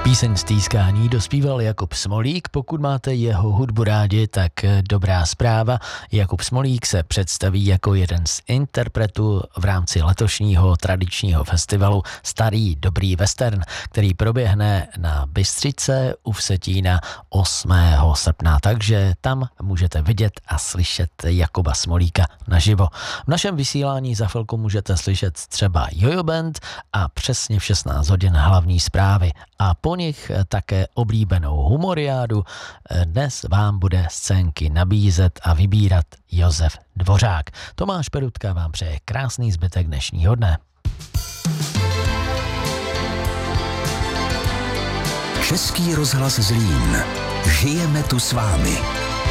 Píseň Stýskání dospíval Jakub Smolík. Pokud máte jeho hudbu rádi, tak dobrá zpráva. Jakub Smolík se představí jako jeden z interpretů v rámci letošního tradičního festivalu Starý dobrý western, který proběhne na Bystřice u Vsetína 8. srpna. Takže tam můžete vidět a slyšet Jakuba Smolíka naživo. V našem vysílání za chvilku můžete slyšet třeba Jojo Band a přesně v 16 hodin hlavní zprávy. A po nich také oblíbenou humoriádu. Dnes vám bude scénky nabízet a vybírat Josef Dvořák. Tomáš Perutka vám přeje krásný zbytek dnešního dne. Český rozhlas Zlín. Žijeme tu s vámi.